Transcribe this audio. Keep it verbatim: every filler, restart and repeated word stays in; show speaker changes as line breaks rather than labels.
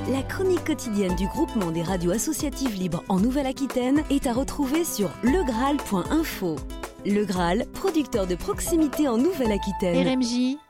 La chronique quotidienne du groupement des radios associatives libres en Nouvelle-Aquitaine est à retrouver sur le graal point info. Le Graal, producteur de proximité en Nouvelle-Aquitaine.
R M J